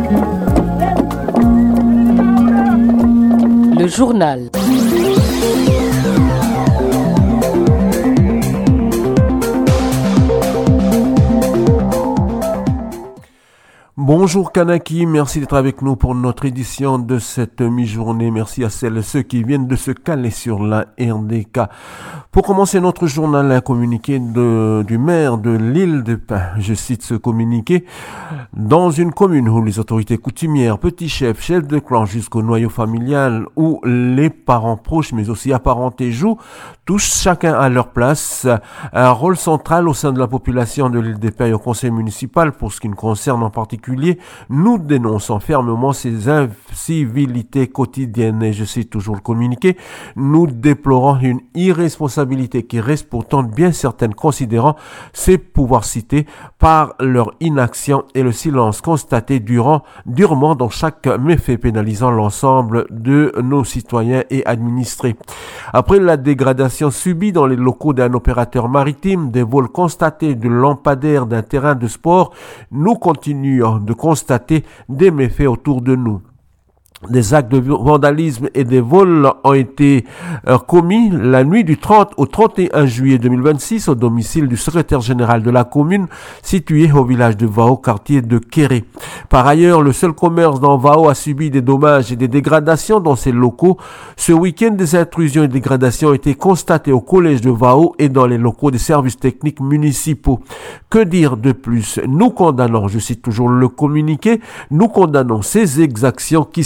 Le journal. Bonjour Kanaki, merci d'être avec nous pour notre édition de cette mi-journée. Merci à celles et ceux qui viennent de se caler sur la RDK. Pour commencer notre journal, un communiqué du maire de l'île de Pin. Je cite ce communiqué. Dans une commune où les autorités coutumières, petits chefs, chefs de clan jusqu'au noyau familial, où les parents proches mais aussi apparentés jouent, tous chacun à leur place, un rôle central au sein de la population de l'île de Pin et au conseil municipal pour ce qui nous concerne en particulier. Nous dénonçons fermement ces incivilités quotidiennes et je cite toujours le communiqué. Nous déplorons une irresponsabilité qui reste pourtant bien certaine considérant ces pouvoirs cités par leur inaction et le silence constaté durement dans chaque méfait pénalisant l'ensemble de nos citoyens et administrés. Après la dégradation subie dans les locaux d'un opérateur maritime, des vols constatés de lampadaires d'un terrain de sport, nous continuons de constater des méfaits autour de nous. Des actes de vandalisme et des vols ont été commis la nuit du 30 au 31 juillet 2026 au domicile du secrétaire général de la commune situé au village de Vao, quartier de Kéré. Par ailleurs, le seul commerce dans Vao a subi des dommages et des dégradations dans ses locaux. Ce week-end, des intrusions et dégradations ont été constatées au collège de Vao et dans les locaux des services techniques municipaux. Que dire de plus? Nous condamnons, je cite toujours le communiqué, nous condamnons ces exactions qui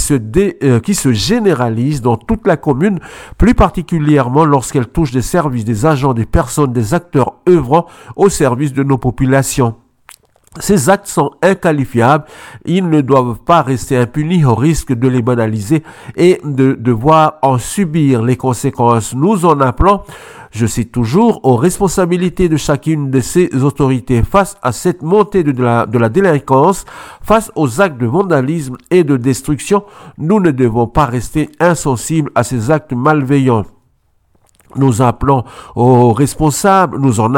se généralisent dans toute la commune, plus particulièrement lorsqu'elles touchent des services, des agents, des personnes, des acteurs œuvrant au service de nos populations. Ces actes sont inqualifiables, ils ne doivent pas rester impunis au risque de les banaliser et de devoir en subir les conséquences. Nous en appelons, je cite toujours, aux responsabilités de chacune de ces autorités face à cette montée de la délinquance, face aux actes de vandalisme et de destruction. Nous ne devons pas rester insensibles à ces actes malveillants. Nous en appelons aux responsables,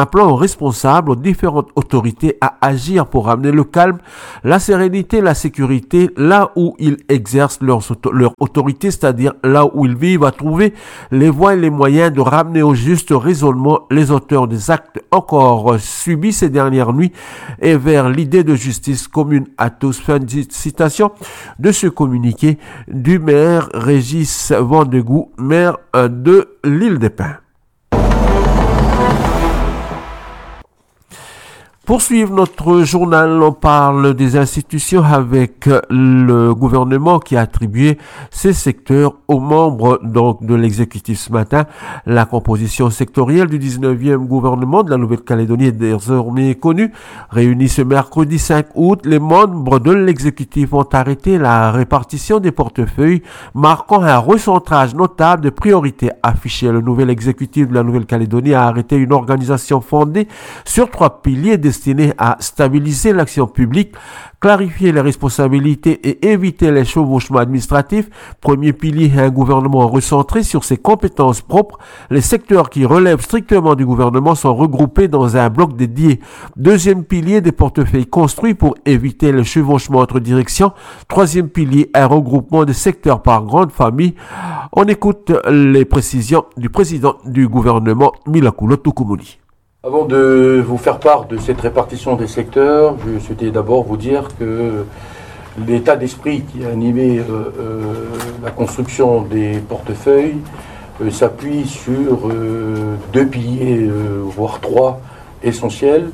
aux différentes autorités à agir pour ramener le calme, la sérénité, la sécurité là où ils exercent leur autorité, c'est-à-dire là où ils vivent, à trouver les voies et les moyens de ramener au juste raisonnement les auteurs des actes encore subis ces dernières nuits et vers l'idée de justice commune à tous. Fin de citation de ce communiqué du maire Régis Vandegou, maire de l'île des Pins. Poursuivre notre journal, on parle des institutions avec le gouvernement qui a attribué ces secteurs aux membres donc de l'exécutif ce matin. La composition sectorielle du 19e gouvernement de la Nouvelle-Calédonie est désormais connue. Réunis ce mercredi 5 août, les membres de l'exécutif ont arrêté la répartition des portefeuilles, marquant un recentrage notable de priorités affichées. Le nouvel exécutif de la Nouvelle-Calédonie a arrêté une organisation fondée sur 3 piliers destinés à stabiliser l'action publique, clarifier les responsabilités et éviter les chevauchements administratifs. Premier pilier, un gouvernement recentré sur ses compétences propres. Les secteurs qui relèvent strictement du gouvernement sont regroupés dans un bloc dédié. Deuxième pilier, des portefeuilles construits pour éviter le chevauchement entre directions. Troisième pilier, un regroupement des secteurs par grande famille. On écoute les précisions du président du gouvernement, Milakulo Tukumuni. Avant de vous faire part de cette répartition des secteurs, je souhaitais d'abord vous dire que l'état d'esprit qui a animé la construction des portefeuilles s'appuie sur 2 piliers, voire 3 essentiels.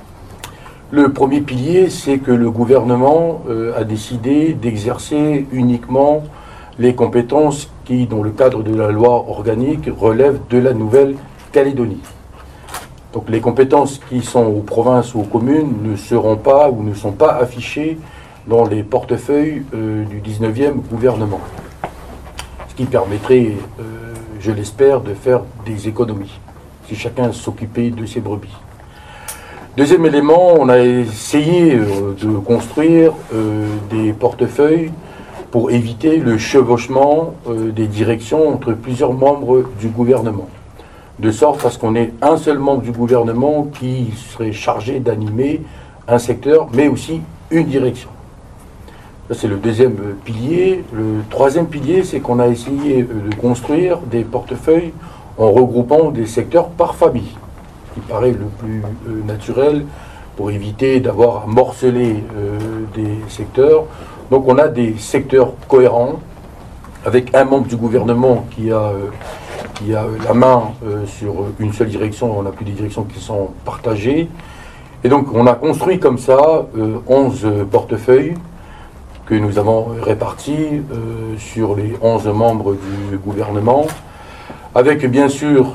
Le premier pilier, c'est que le gouvernement a décidé d'exercer uniquement les compétences qui, dans le cadre de la loi organique, relèvent de la Nouvelle-Calédonie. Donc les compétences qui sont aux provinces ou aux communes ne seront pas ou ne sont pas affichées dans les portefeuilles du 19e gouvernement. Ce qui permettrait, je l'espère, de faire des économies, si chacun s'occupait de ses brebis. Deuxième élément, on a essayé de construire des portefeuilles pour éviter le chevauchement des directions entre plusieurs membres du gouvernement. De sorte à ce qu'on ait un seul membre du gouvernement qui serait chargé d'animer un secteur, mais aussi une direction. Ça, c'est le deuxième pilier. Le troisième pilier, c'est qu'on a essayé de construire des portefeuilles en regroupant des secteurs par famille, ce qui paraît le plus naturel pour éviter d'avoir à morceler des secteurs. Donc on a des secteurs cohérents avec un membre du gouvernement qui a la main sur une seule direction. On n'a plus des directions qui sont partagées. Et donc on a construit comme ça 11 portefeuilles que nous avons répartis sur les 11 membres du gouvernement, avec bien sûr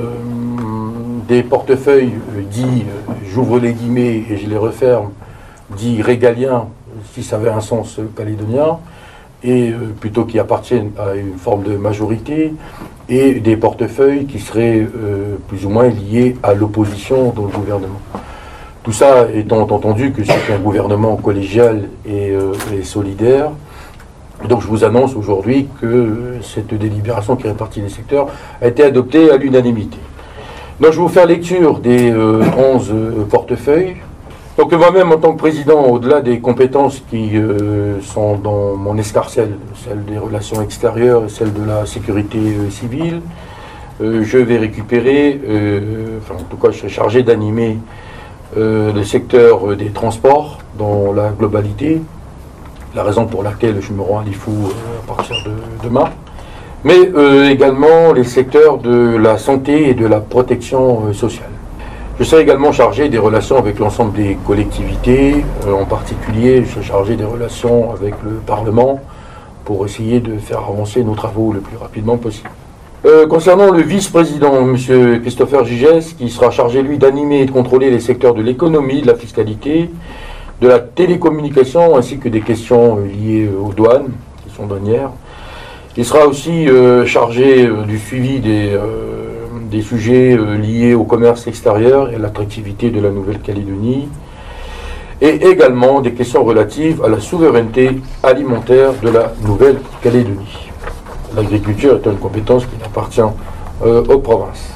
des portefeuilles dits, j'ouvre les guillemets et je les referme, dits régaliens, si ça avait un sens calédonien, et plutôt qui appartiennent à une forme de majorité, et des portefeuilles qui seraient plus ou moins liés à l'opposition dans le gouvernement. Tout ça étant entendu que c'est un gouvernement collégial et solidaire. Donc je vous annonce aujourd'hui que cette délibération qui répartit les secteurs a été adoptée à l'unanimité. Donc je vais vous faire lecture des 11 portefeuilles. Donc moi-même en tant que président, au-delà des compétences qui sont dans mon escarcelle, celle des relations extérieures et celle de la sécurité civile, je vais récupérer, en tout cas je serai chargé d'animer le secteur des transports dans la globalité, la raison pour laquelle je me rends à Lifou à partir de demain, mais également les secteurs de la santé et de la protection sociale. Je serai également chargé des relations avec l'ensemble des collectivités, en particulier je serai chargé des relations avec le Parlement pour essayer de faire avancer nos travaux le plus rapidement possible. Concernant le vice-président, M. Christopher Gigès, qui sera chargé, lui, d'animer et de contrôler les secteurs de l'économie, de la fiscalité, de la télécommunication, ainsi que des questions liées aux douanes, questions douanières. Il sera aussi chargé du suivi des sujets liés au commerce extérieur et à l'attractivité de la Nouvelle-Calédonie, et également des questions relatives à la souveraineté alimentaire de la Nouvelle-Calédonie. L'agriculture est une compétence qui appartient aux provinces.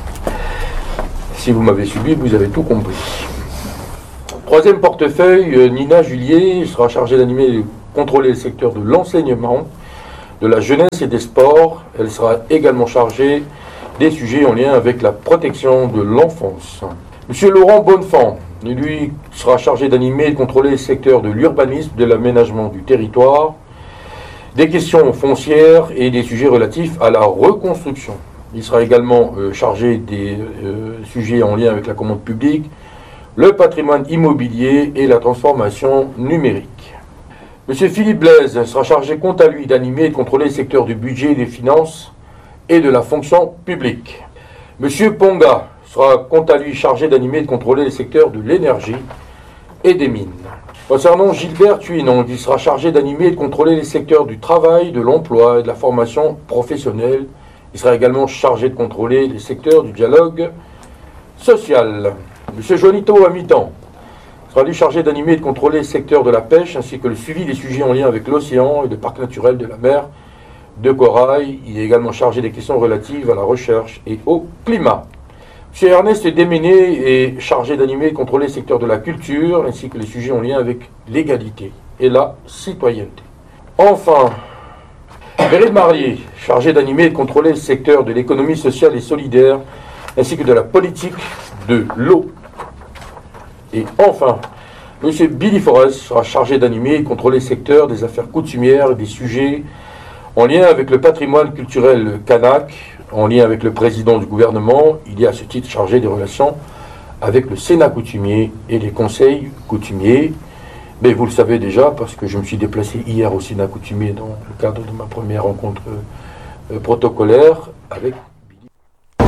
Si vous m'avez suivi, vous avez tout compris. Troisième portefeuille, Nina Julier sera chargée d'animer et de contrôler le secteur de l'enseignement, de la jeunesse et des sports. Elle sera également chargée des sujets en lien avec la protection de l'enfance. Monsieur Laurent Bonnefond, lui, sera chargé d'animer et de contrôler le secteur de l'urbanisme, de l'aménagement du territoire, des questions foncières et des sujets relatifs à la reconstruction. Il sera également chargé des sujets en lien avec la commande publique, le patrimoine immobilier et la transformation numérique. Monsieur Philippe Blaise sera chargé quant à lui d'animer et de contrôler le secteur du budget, des finances et de la fonction publique. Monsieur Ponga sera quant à lui chargé d'animer et de contrôler le secteur de l'énergie et des mines. Concernant Gilbert Thuinon, il sera chargé d'animer et de contrôler les secteurs du travail, de l'emploi et de la formation professionnelle. Il sera également chargé de contrôler les secteurs du dialogue social. M. Jonito Amitan sera lui chargé d'animer et de contrôler le secteur de la pêche ainsi que le suivi des sujets en lien avec l'océan et le parc naturel de la mer de Corail. Il est également chargé des questions relatives à la recherche et au climat. M. Ernest Déméné est chargé d'animer et de contrôler le secteur de la culture ainsi que les sujets en lien avec l'égalité et la citoyenneté. Enfin, Meryl Marier, chargé d'animer et de contrôler le secteur de l'économie sociale et solidaire ainsi que de la politique de l'eau. Et enfin, M. Billy Forrest sera chargé d'animer et de contrôler le secteur des affaires coutumières et des sujets en lien avec le patrimoine culturel kanak. En lien avec le président du gouvernement, il est à ce titre chargé des relations avec le Sénat coutumier et les conseils coutumiers. Mais vous le savez déjà, parce que je me suis déplacé hier au Sénat coutumier dans le cadre de ma première rencontre protocolaire avec Billy.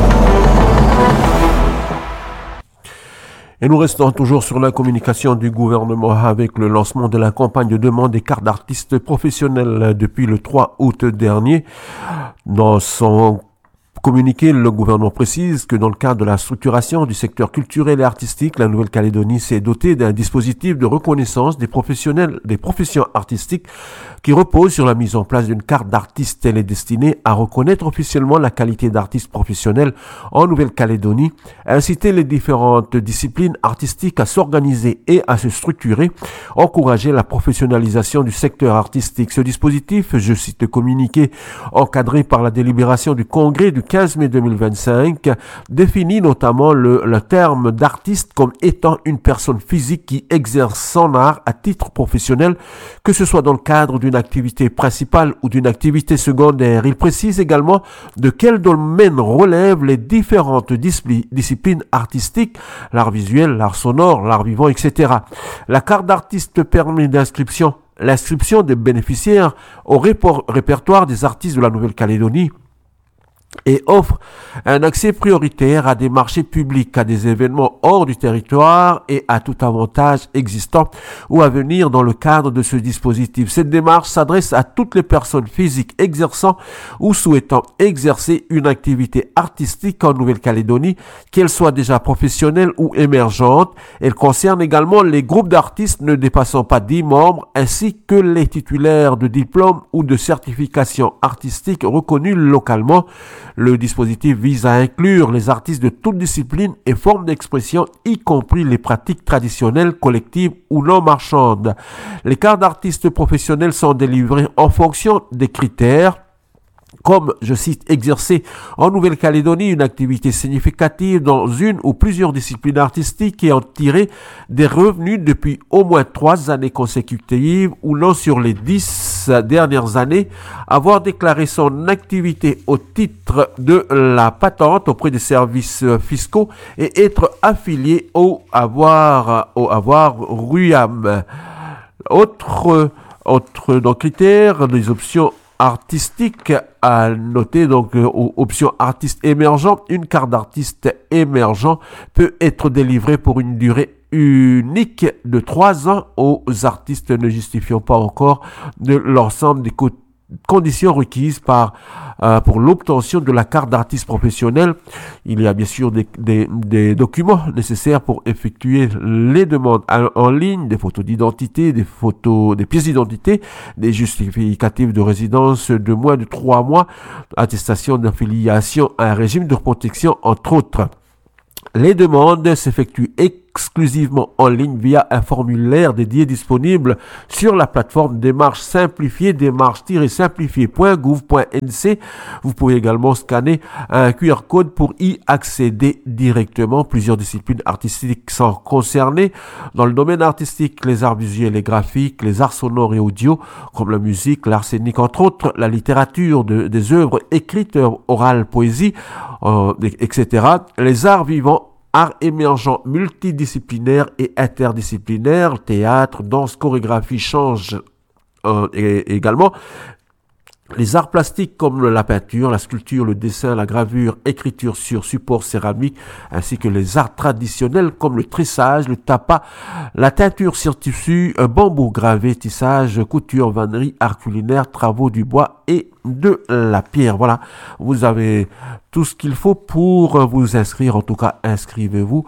Et nous restons toujours sur la communication du gouvernement avec le lancement de la campagne de demande des cartes d'artistes professionnels depuis le 3 août dernier. Dans son communiqué, le gouvernement précise que dans le cadre de la structuration du secteur culturel et artistique, la Nouvelle-Calédonie s'est dotée d'un dispositif de reconnaissance des professionnels, des professions artistiques qui repose sur la mise en place d'une carte d'artiste. Elle est destinée à reconnaître officiellement la qualité d'artiste professionnel en Nouvelle-Calédonie, inciter les différentes disciplines artistiques à s'organiser et à se structurer, encourager la professionnalisation du secteur artistique. Ce dispositif, je cite le communiqué encadré par la délibération du Congrès du 15 mai 2025, définit notamment le terme d'artiste comme étant une personne physique qui exerce son art à titre professionnel, que ce soit dans le cadre d'une activité principale ou d'une activité secondaire. Il précise également de quel domaine relèvent les différentes disciplines artistiques, l'art visuel, l'art sonore, l'art vivant, etc. La carte d'artiste permet l'inscription des bénéficiaires au répertoire des artistes de la Nouvelle-Calédonie et offre un accès prioritaire à des marchés publics, à des événements hors du territoire et à tout avantage existant ou à venir dans le cadre de ce dispositif. Cette démarche s'adresse à toutes les personnes physiques exerçant ou souhaitant exercer une activité artistique en Nouvelle-Calédonie, qu'elle soit déjà professionnelle ou émergente. Elle concerne également les groupes d'artistes ne dépassant pas 10 membres ainsi que les titulaires de diplômes ou de certifications artistiques reconnus localement. Le dispositif vise à inclure les artistes de toutes disciplines et formes d'expression, y compris les pratiques traditionnelles, collectives ou non marchandes. Les cartes d'artistes professionnels sont délivrées en fonction des critères comme, je cite, exercer en Nouvelle-Calédonie une activité significative dans une ou plusieurs disciplines artistiques et en tirer des revenus depuis au moins 3 années consécutives ou non sur les 10 dernières années, avoir déclaré son activité au titre de la patente auprès des services fiscaux et être affilié au avoir RUAM. Autre critère, les options artistique à noter, donc option artiste émergent, une carte d'artiste émergent peut être délivrée pour une durée unique de 3 ans aux artistes ne justifiant pas encore de l'ensemble des conditions requises pour l'obtention de la carte d'artiste professionnel. Il y a bien sûr des documents nécessaires pour effectuer les demandes en ligne, des photos d'identité, des pièces d'identité, des justificatifs de résidence de moins de 3 mois, attestation d'affiliation à un régime de protection, entre autres. Les demandes s'effectuent exclusivement en ligne via un formulaire dédié disponible sur la plateforme Démarche Simplifiée, démarche-simplifiée.gouv.nc. Vous pouvez également scanner un QR code pour y accéder directement. Plusieurs disciplines artistiques sont concernées. Dans le domaine artistique, les arts visuels et graphiques, les arts sonores et audio, comme la musique, l'art scénique, entre autres, la littérature, des œuvres écrites, orales, poésie, etc. Les arts vivants, arts émergents multidisciplinaires et interdisciplinaires, théâtre, danse, chorégraphie, chant et également les arts plastiques comme la peinture, la sculpture, le dessin, la gravure, écriture sur support céramique, ainsi que les arts traditionnels comme le tressage, le tapas, la teinture sur tissu, bambou gravé, tissage, couture, vannerie, art culinaire, travaux du bois et de la pierre. Voilà, vous avez tout ce qu'il faut pour vous inscrire. En tout cas, inscrivez-vous.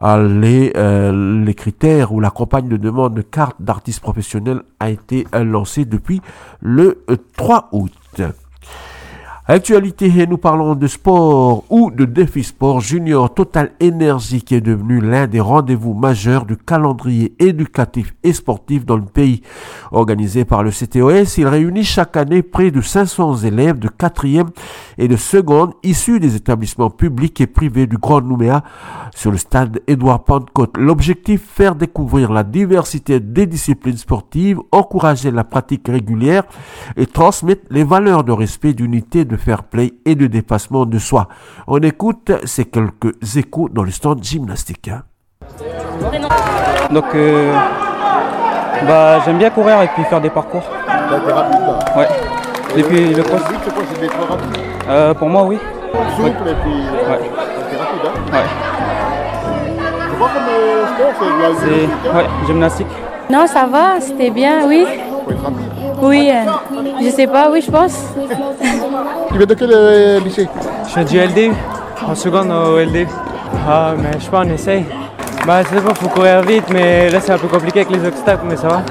Les critères ou la campagne de demande de carte d'artiste professionnel a été lancée depuis le 3 août. Actualité, nous parlons de sport ou de défi sport junior. Total Énergie qui est devenu l'un des rendez-vous majeurs du calendrier éducatif et sportif dans le pays. Organisé par le CTOS, il réunit chaque année près de 500 élèves de 4e et de seconde issus des établissements publics et privés du Grand Nouméa sur le stade Édouard Pentecôte. L'objectif, faire découvrir la diversité des disciplines sportives, encourager la pratique régulière et transmettre les valeurs de respect, d'unité, de fair play et de dépassement de soi. On écoute ces quelques échos dans le stand gymnastique. Donc, j'aime bien courir et puis faire des parcours. T'es rapide là. Ouais. Depuis le cross. C'est quoi, c'est d'être rapide? Pour moi, oui. Souple et puis. Ouais. T'es rapide, hein? Ouais. C'est quoi comme sport? C'est de la gymnastique? Ouais, gymnastique. Non, ça va, c'était bien, oui. Faut être rapide. Oui, je sais pas, oui, je pense. Tu viens de quel lycée? Je fais du LDU, en seconde au LDU. Ah, mais je sais pas, on essaye. Bah, c'est bon, faut courir vite, mais là c'est un peu compliqué avec les obstacles, mais ça va.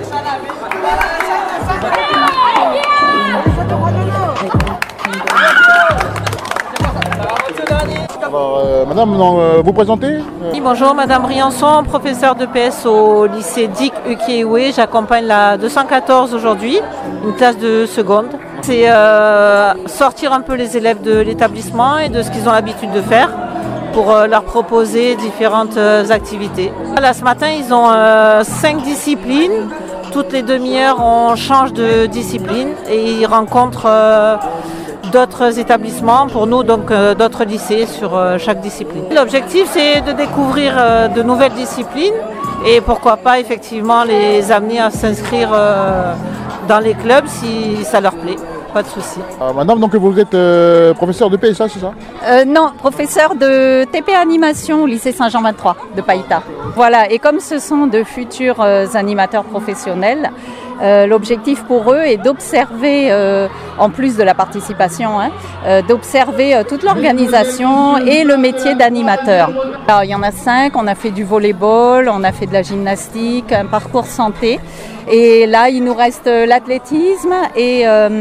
Alors, madame, vous présentez Oui, bonjour, Madame Riançon, professeure de PS au lycée Dick Ukiwe. J'accompagne la 214 aujourd'hui, une classe de seconde. C'est sortir un peu les élèves de l'établissement et de ce qu'ils ont l'habitude de faire pour leur proposer différentes activités. Là, ce matin, ils ont 5 disciplines. Toutes les demi-heures, on change de discipline et ils rencontrent d'autres établissements, pour nous donc d'autres lycées sur chaque discipline. L'objectif, c'est de découvrir de nouvelles disciplines et pourquoi pas effectivement les amener à s'inscrire dans les clubs si ça leur plaît. Pas de souci. Madame, donc vous êtes professeur de PSA, c'est ça? Non, professeur de TP Animation au lycée Saint-Jean 23 de Païta. Voilà, et comme ce sont de futurs animateurs professionnels, l'objectif pour eux est d'observer, en plus de la participation, d'observer toute l'organisation et le métier d'animateur. Alors, il y en a 5, on a fait du volleyball, on a fait de la gymnastique, un parcours santé. Et là, il nous reste l'athlétisme et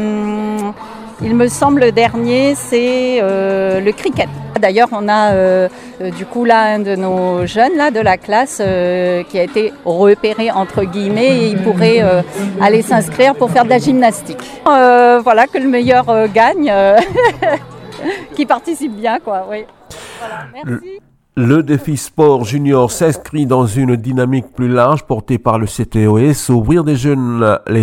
il me semble le dernier, c'est le cricket. D'ailleurs, on a du coup là un de nos jeunes là, de la classe qui a été repéré entre guillemets et il pourrait aller s'inscrire pour faire de la gymnastique. Voilà, que le meilleur gagne, qui participe bien, quoi. Oui. Voilà, merci. Le défi sport junior s'inscrit dans une dynamique plus large portée par le CTOS, ouvrir les jeunes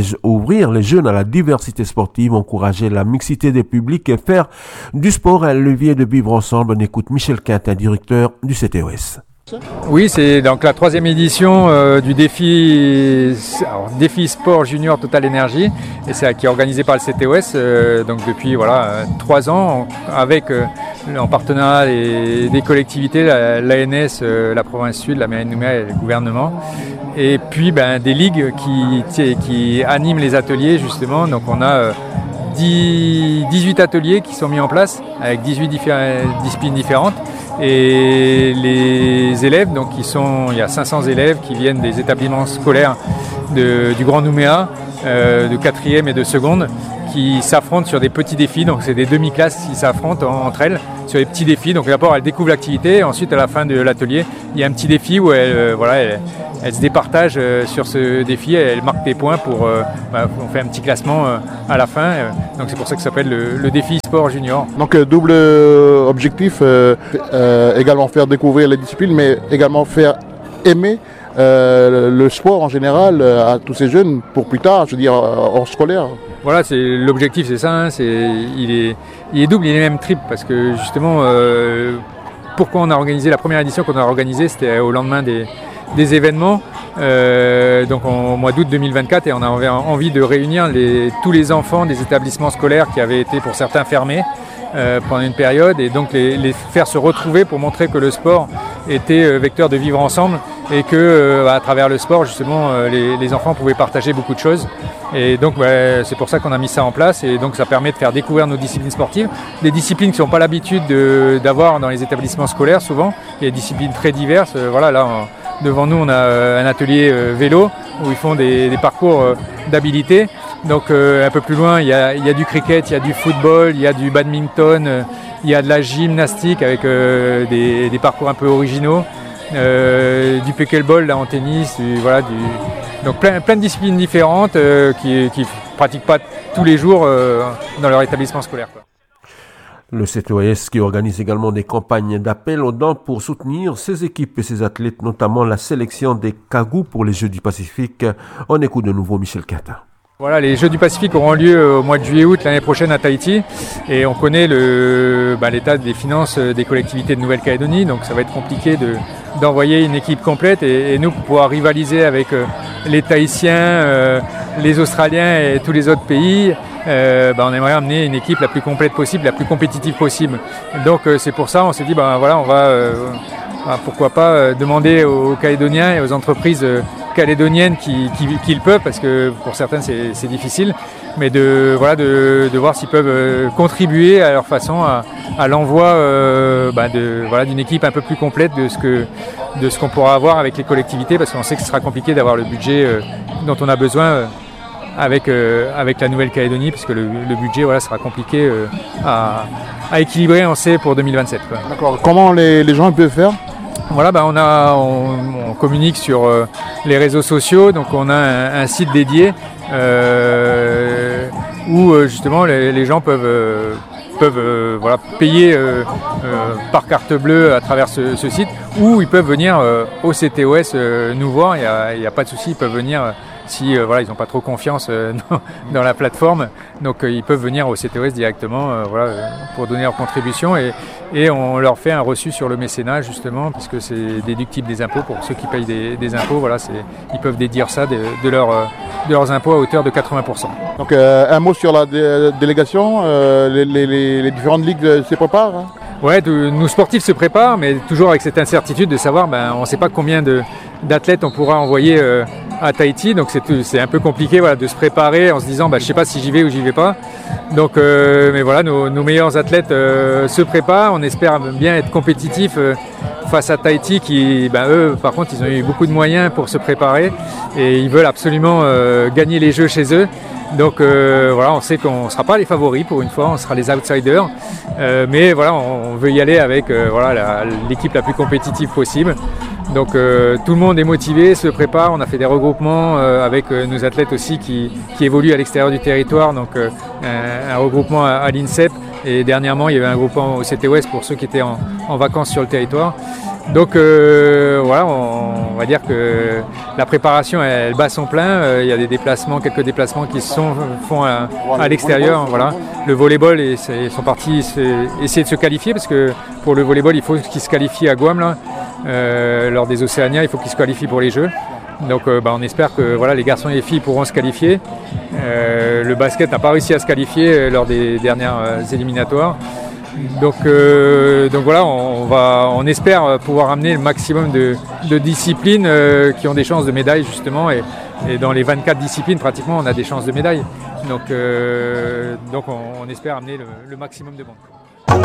à la diversité sportive, encourager la mixité des publics et faire du sport un levier de vivre ensemble. On écoute Michel Quintin, directeur du CTOS. Oui, c'est donc la 3e édition du défi sport junior Total Énergie et c'est qui est organisé par le CTOS donc depuis 3 ans avec en partenariat des collectivités, l'ANS, la province sud, la mairie de Nouméa et le gouvernement. Et puis des ligues qui animent les ateliers justement. Donc on a 18 ateliers qui sont mis en place avec 18 disciplines différentes. Et les élèves, donc il y a 500 élèves qui viennent des établissements scolaires du Grand Nouméa, de 4e et de seconde, qui s'affrontent sur des petits défis. Donc c'est des demi-classes qui s'affrontent entre elles sur des petits défis. Donc d'abord elles découvrent l'activité, et ensuite à la fin de l'atelier, il y a un petit défi où elles se départagent sur ce défi, elles marquent des points on fait un petit classement à la fin. Donc c'est pour ça que ça s'appelle le défi sport junior. Donc double objectif, également faire découvrir les disciplines, mais également faire aimer le sport en général à tous ces jeunes pour plus tard, je veux dire hors scolaire. Voilà, l'objectif c'est ça, il est double, il est même triple, parce que justement, pourquoi on a organisé la première édition qu'on a organisée, c'était au lendemain des événements, donc au mois d'août 2024, et on avait envie de réunir tous les enfants des établissements scolaires qui avaient été pour certains fermés pendant une période, et donc les faire se retrouver pour montrer que le sport était vecteur de vivre ensemble et que à travers le sport justement les enfants pouvaient partager beaucoup de choses. Et donc c'est pour ça qu'on a mis ça en place, et donc ça permet de faire découvrir nos disciplines sportives, des disciplines qui n'ont pas l'habitude d'avoir dans les établissements scolaires souvent. Il y a des disciplines très diverses. Devant nous on a un atelier vélo où ils font des parcours d'habilité. Donc un peu plus loin il y a du cricket, il y a du football, il y a du badminton, il y a de la gymnastique avec des parcours un peu originaux, du pickleball là en tennis, donc plein de disciplines différentes qui pratiquent pas tous les jours dans leur établissement scolaire, quoi. Le CTOS qui organise également des campagnes d'appel aux dons pour soutenir ses équipes et ses athlètes, notamment la sélection des Kagou pour les Jeux du Pacifique. On écoute de nouveau Michel Quintin. Voilà, les Jeux du Pacifique auront lieu au mois de juillet-août l'année prochaine à Tahiti, et on connaît l'état des finances des collectivités de Nouvelle-Calédonie, donc ça va être compliqué d'envoyer une équipe complète, et nous pour pouvoir rivaliser avec les Tahitiens, les Australiens et tous les autres pays, on aimerait amener une équipe la plus complète possible, la plus compétitive possible. Donc c'est pour ça on s'est dit on va pourquoi pas demander aux Calédoniens et aux entreprises calédoniennes qui le peuvent, parce que pour certains c'est difficile, mais de voir s'ils peuvent contribuer à leur façon à l'envoi d'une équipe un peu plus complète de ce qu'on pourra avoir avec les collectivités, parce qu'on sait que ce sera compliqué d'avoir le budget dont on a besoin avec la Nouvelle-Calédonie, puisque le budget sera compliqué à équilibrer, on sait, pour 2027. Quoi. D'accord. Comment les gens peuvent faire ? Voilà, on communique sur les réseaux sociaux, donc on a un site dédié où justement les gens peuvent payer par carte bleue à travers ce site, ou ils peuvent venir au CTOS nous voir, il n'y a pas de souci, ils peuvent venir si ils n'ont pas trop confiance dans la plateforme, donc ils peuvent venir au CTOS directement pour donner leur contribution, et on leur fait un reçu sur le mécénat, justement, puisque c'est déductible des impôts pour ceux qui payent des impôts. Ils peuvent déduire ça de leurs impôts à hauteur de 80%. Donc un mot sur la délégation, les différentes ligues se préparent, hein. Ouais, nous sportifs se préparent, mais toujours avec cette incertitude de savoir, on ne sait pas combien d'athlètes on pourra envoyer à Tahiti, donc c'est un peu compliqué de se préparer en se disant je ne sais pas si j'y vais ou j'y vais pas. Donc, mais voilà, nos meilleurs athlètes se préparent. On espère bien être compétitifs face à Tahiti, qui, eux, par contre, ils ont eu beaucoup de moyens pour se préparer et ils veulent absolument gagner les Jeux chez eux. Donc on sait qu'on ne sera pas les favoris pour une fois, on sera les outsiders, mais on veut y aller avec l'équipe la plus compétitive possible. Donc tout le monde est motivé, se prépare, on a fait des regroupements avec nos athlètes aussi qui évoluent à l'extérieur du territoire, donc un regroupement à l'INSEP, et dernièrement il y avait un regroupement au CTOS pour ceux qui étaient en vacances sur le territoire. Donc on va dire que la préparation elle bat son plein. Il y a quelques déplacements qui se font à l'extérieur. Voilà. Le volleyball, ils sont partis essayer de se qualifier, parce que pour le volleyball il faut qu'ils se qualifient à Guam lors des Océanias, il faut qu'ils se qualifient pour les Jeux. Donc on espère que les garçons et les filles pourront se qualifier. Le basket n'a pas réussi à se qualifier lors des dernières éliminatoires. Donc on espère pouvoir amener le maximum de disciplines qui ont des chances de médaille, justement, et dans les 24 disciplines pratiquement on a des chances de médaille. Donc on espère amener le maximum de monde.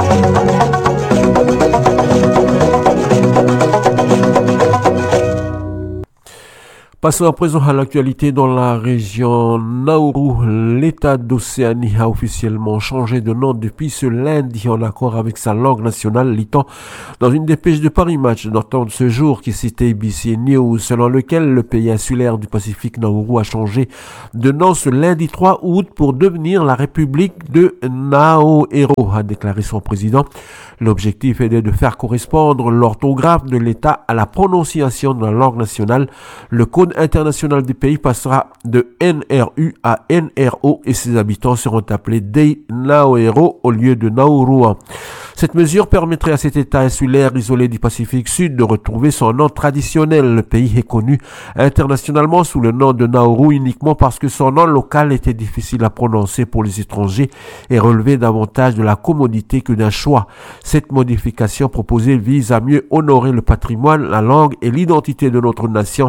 Passons à présent à l'actualité dans la région Nauru. L'État d'Océanie a officiellement changé de nom depuis ce lundi en accord avec sa langue nationale, lit-on dans une dépêche de Paris Match d'entendre ce jour qui citait ABC News, selon lequel le pays insulaire du Pacifique Nauru a changé de nom ce lundi 3 août pour devenir la République de Naoero, a déclaré son président. L'objectif est de faire correspondre l'orthographe de l'État à la prononciation de la langue nationale. Le code international du pays passera de NRU à NRO et ses habitants seront appelés Dei Naoero au lieu de Nauru. Cette mesure permettrait à cet État insulaire isolé du Pacifique Sud de retrouver son nom traditionnel. Le pays est connu internationalement sous le nom de Nauru uniquement parce que son nom local était difficile à prononcer pour les étrangers et relevait davantage de la commodité que d'un choix. Cette modification proposée vise à mieux honorer le patrimoine, la langue et l'identité de notre nation,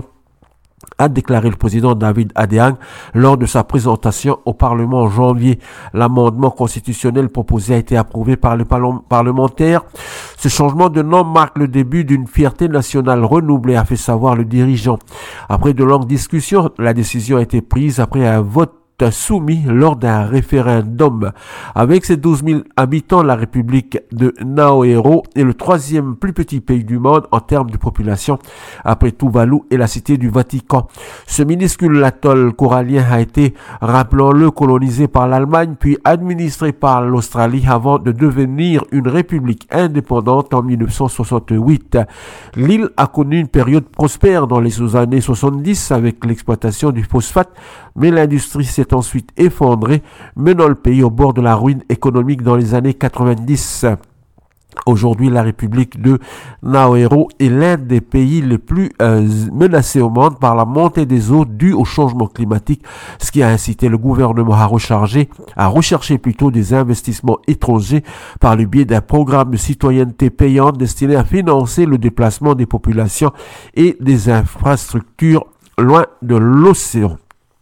a déclaré le président David Adeang lors de sa présentation au Parlement en janvier. L'amendement constitutionnel proposé a été approuvé par les parlementaires. Ce changement de nom marque le début d'une fierté nationale renouvelée, a fait savoir le dirigeant. Après de longues discussions, la décision a été prise après un vote soumis lors d'un référendum. Avec ses 12 000 habitants, la République de Naoero est le troisième plus petit pays du monde en termes de population, après Tuvalu et la cité du Vatican. Ce minuscule atoll corallien a été, rappelons-le, colonisé par l'Allemagne, puis administré par l'Australie avant de devenir une république indépendante en 1968. L'île a connu une période prospère dans les années 70 avec l'exploitation du phosphate, mais l'industrie s'est ensuite effondrée, menant le pays au bord de la ruine économique dans les années 90. Aujourd'hui, la République de Naoero est l'un des pays les plus menacés au monde par la montée des eaux due au changement climatique, ce qui a incité le gouvernement à rechercher plutôt des investissements étrangers par le biais d'un programme de citoyenneté payante destiné à financer le déplacement des populations et des infrastructures loin de l'océan.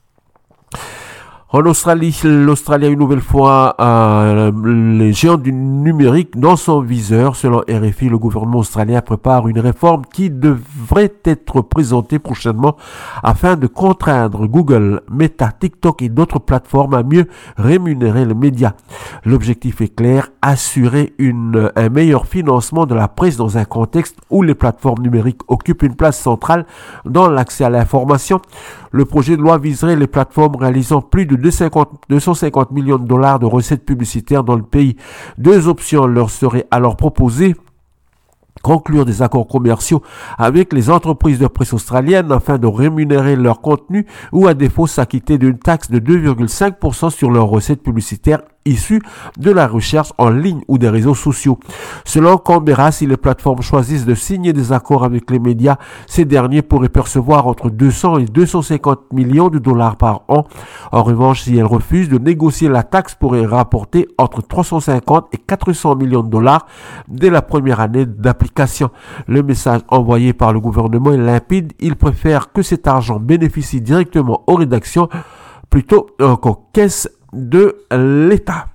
En Australie, l'Australie a une nouvelle fois les géants du numérique dans son viseur. Selon RFI, le gouvernement australien prépare une réforme qui devrait être présentée prochainement afin de contraindre Google, Meta, TikTok et d'autres plateformes à mieux rémunérer les médias. L'objectif est clair, assurer un meilleur financement de la presse dans un contexte où les plateformes numériques occupent une place centrale dans l'accès à l'information. Le projet de loi viserait les plateformes réalisant plus de 250 millions de dollars de recettes publicitaires dans le pays. Deux options leur seraient alors proposées. Conclure des accords commerciaux avec les entreprises de presse australiennes afin de rémunérer leur contenu ou à défaut s'acquitter d'une taxe de 2,5% sur leurs recettes publicitaires issues de la recherche en ligne ou des réseaux sociaux. Selon Canberra, si les plateformes choisissent de signer des accords avec les médias, ces derniers pourraient percevoir entre 200 et 250 millions de dollars par an. En revanche, si elles refusent de négocier, la taxe pourrait rapporter entre 350 et 400 millions de dollars dès la première année d'application. Le message envoyé par le gouvernement est limpide. Il préfère que cet argent bénéficie directement aux rédactions plutôt qu'aux caisses de l'État.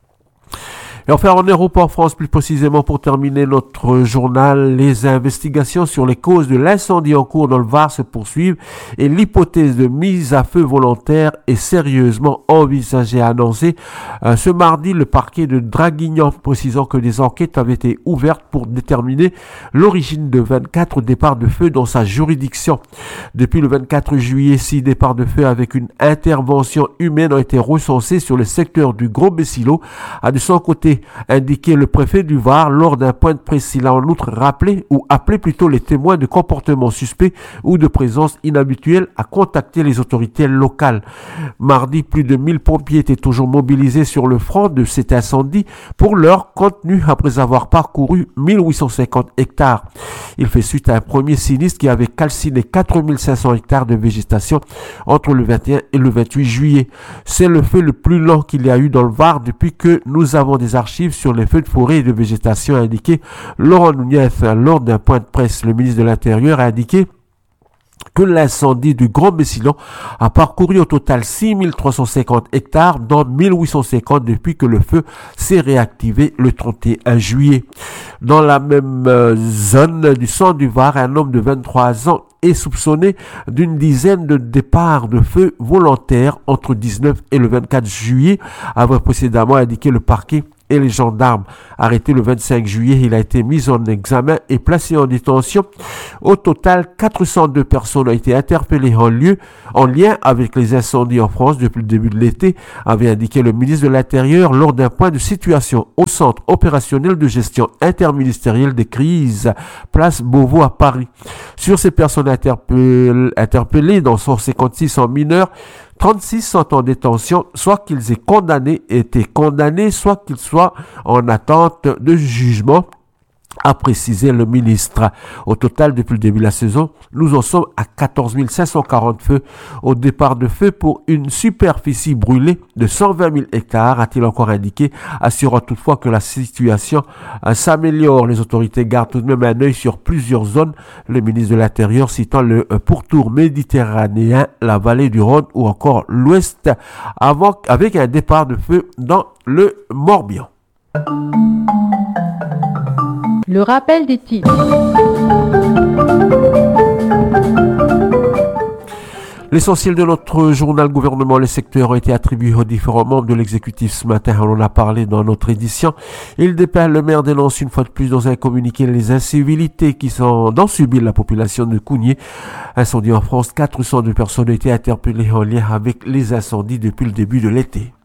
Et enfin, en Aéroport France, plus précisément pour terminer notre journal, les investigations sur les causes de l'incendie en cours dans le Var se poursuivent et l'hypothèse de mise à feu volontaire est sérieusement envisagée, a annoncé ce mardi le parquet de Draguignan, précisant que des enquêtes avaient été ouvertes pour déterminer l'origine de 24 départs de feu dans sa juridiction. Depuis le 24 juillet, 6 départs de feu avec une intervention humaine ont été recensés sur le secteur du Gros-Bessilo, a de son côté indiqué le préfet du Var lors d'un point de presse. Il a en outre rappelé ou appelé plutôt les témoins de comportements suspects ou de présence inhabituelle à contacter les autorités locales. Mardi, plus de 1000 pompiers étaient toujours mobilisés sur le front de cet incendie pour leur contenu après avoir parcouru 1850 hectares. Il fait suite à un premier sinistre qui avait calciné 4500 hectares de végétation entre le 21 et le 28 juillet. C'est le feu le plus lent qu'il y a eu dans le Var depuis que nous avons des archives sur les feux de forêt et de végétation, a indiqué Laurent Nunez lors d'un point de presse. Le ministre de l'Intérieur a indiqué que l'incendie du Grand Bessilon a parcouru au total 6350 hectares, dont 1850 depuis que le feu s'est réactivé le 31 juillet. Dans la même zone du centre du Var, un homme de 23 ans est soupçonné d'une dizaine de départs de feu volontaires entre 19 et le 24 juillet, avait précédemment indiqué le parquet et les gendarmes. Arrêté le 25 juillet, il a été mis en examen et placé en détention. Au total, 402 personnes ont été interpellées en lien avec les incendies en France depuis le début de l'été, avait indiqué le ministre de l'Intérieur lors d'un point de situation au centre opérationnel de gestion interministérielle des crises, place Beauvau à Paris. Sur ces personnes interpellées, dont 156 en mineurs, 36 sont en détention, soit qu'ils aient été condamnés, soit qu'ils soient en attente de jugement, a précisé le ministre. Au total, depuis le début de la saison, nous en sommes à 14 540 feux au départ de feu pour une superficie brûlée de 120 000 hectares, a-t-il encore indiqué, assurant toutefois que la situation s'améliore. Les autorités gardent tout de même un œil sur plusieurs zones, le ministre de l'Intérieur citant le pourtour méditerranéen, la vallée du Rhône ou encore l'Ouest, avec un départ de feu dans le Morbihan. Le rappel des titres. L'essentiel de notre journal gouvernement, les secteurs ont été attribués aux différents membres de l'exécutif ce matin. On en a parlé dans notre édition. Le maire dénonce une fois de plus dans un communiqué les incivilités dont subit la population de Cougnier. Incendie en France, 402 personnes ont été interpellées en lien avec les incendies depuis le début de l'été.